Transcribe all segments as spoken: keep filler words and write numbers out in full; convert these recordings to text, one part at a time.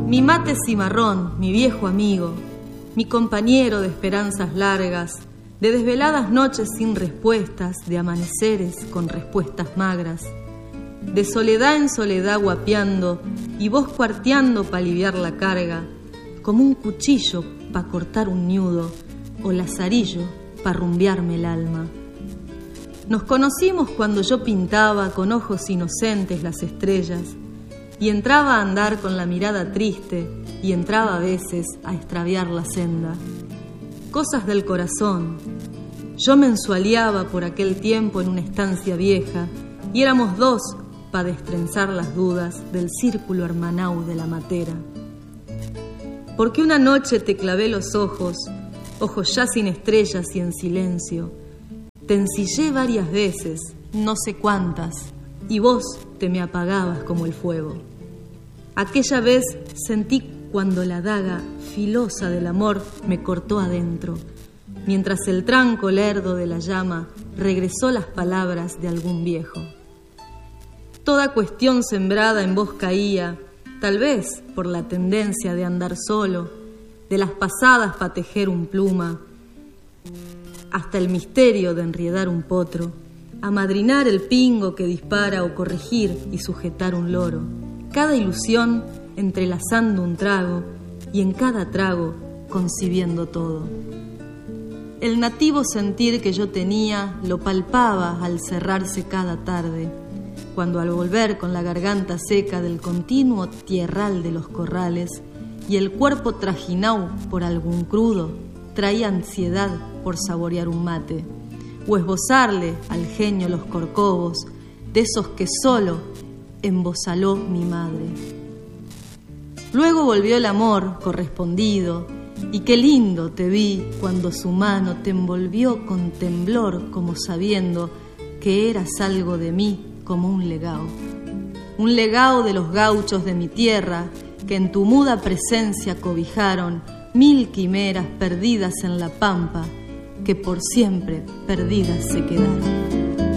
Mi mate cimarrón, mi viejo amigo, mi compañero de esperanzas largas, de desveladas noches sin respuestas, de amaneceres con respuestas magras, de soledad en soledad guapeando y vos cuarteando pa' aliviar la carga, como un cuchillo pa' cortar un ñudo o lazarillo pa' rumbearme el alma. Nos conocimos cuando yo pintaba con ojos inocentes las estrellas y entraba a andar con la mirada triste y entraba a veces a extraviar la senda. Cosas del corazón. Yo me ensualiaba por aquel tiempo en una estancia vieja y éramos dos pa' destrenzar las dudas del círculo hermanau de la matera. Porque una noche te clavé los ojos, ojos ya sin estrellas y en silencio. Te ensillé varias veces, no sé cuántas, y vos te me apagabas como el fuego. Aquella vez sentí cuando la daga filosa del amor me cortó adentro, mientras el tranco lerdo de la llama regresó las palabras de algún viejo. Toda cuestión sembrada en vos caía, tal vez por la tendencia de andar solo, de las pasadas pa' tejer un pluma, hasta el misterio de enriedar un potro, amadrinar el pingo que dispara o corregir y sujetar un loro. Cada ilusión entrelazando un trago y en cada trago concibiendo todo. El nativo sentir que yo tenía lo palpaba al cerrarse cada tarde, cuando al volver con la garganta seca del continuo tierral de los corrales y el cuerpo trajinao por algún crudo, traía ansiedad por saborear un mate o esbozarle al genio los corcovos de esos que solo embozaló mi madre. Luego volvió el amor correspondido y qué lindo te vi cuando su mano te envolvió con temblor como sabiendo que eras algo de mí como un legao. Un legao de los gauchos de mi tierra que en tu muda presencia cobijaron mil quimeras perdidas en la pampa que por siempre perdidas se quedaron.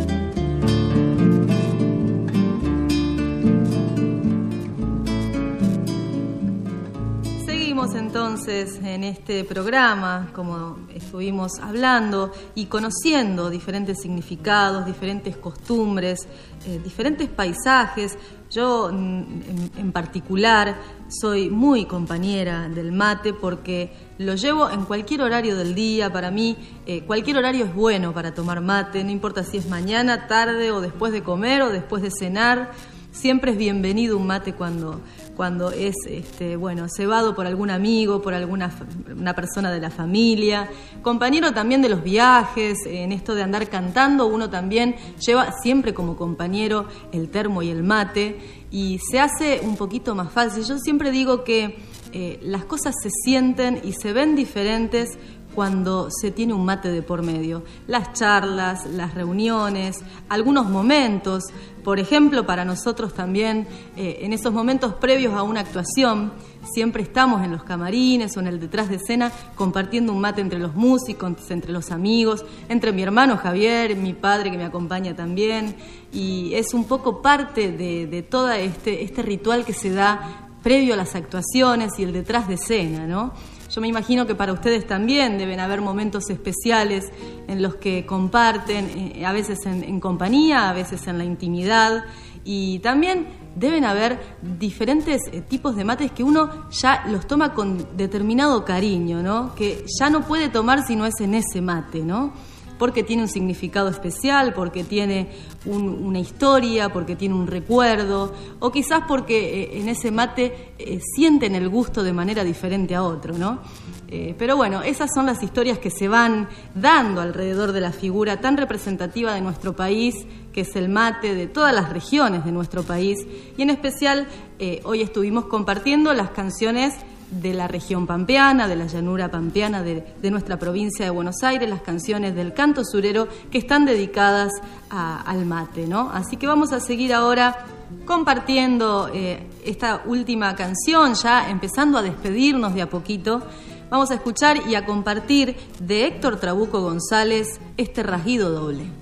Entonces, en este programa, como estuvimos hablando y conociendo diferentes significados, diferentes costumbres, eh, diferentes paisajes, yo en, en particular soy muy compañera del mate porque lo llevo en cualquier horario del día. Para mí, eh, cualquier horario es bueno para tomar mate, no importa si es mañana, tarde o después de comer o después de cenar. Siempre es bienvenido un mate cuando, cuando es este, bueno, cebado por algún amigo, por alguna una persona de la familia, compañero también de los viajes. En esto de andar cantando, uno también lleva siempre como compañero el termo y el mate y se hace un poquito más fácil. Yo siempre digo que eh, las cosas se sienten y se ven diferentes cuando se tiene un mate de por medio. Las charlas, las reuniones, algunos momentos, por ejemplo, para nosotros también, eh, en esos momentos previos a una actuación, siempre estamos en los camarines o en el detrás de escena compartiendo un mate entre los músicos, entre los amigos, entre mi hermano Javier, mi padre que me acompaña también, y es un poco parte de, de todo este, este ritual que se da previo a las actuaciones y el detrás de escena, ¿no? Yo me imagino que para ustedes también deben haber momentos especiales en los que comparten, eh, a veces en, en compañía, a veces en la intimidad, y también deben haber diferentes eh, tipos de mates que uno ya los toma con determinado cariño, ¿no? Que ya no puede tomar si no es en ese mate, ¿no? Porque tiene un significado especial, porque tiene un, una historia, porque tiene un recuerdo, o quizás porque eh, en ese mate eh, sienten el gusto de manera diferente a otro, ¿no? Eh, pero bueno, esas son las historias que se van dando alrededor de la figura tan representativa de nuestro país, que es el mate, de todas las regiones de nuestro país, y en especial eh, hoy estuvimos compartiendo las canciones de la región pampeana, de la llanura pampeana de, de nuestra provincia de Buenos Aires, las canciones del canto surero que están dedicadas a, al mate, ¿no? Así que vamos a seguir ahora compartiendo eh, esta última canción, ya empezando a despedirnos de a poquito. Vamos a escuchar y a compartir de Héctor Trabuco González este rasguido doble.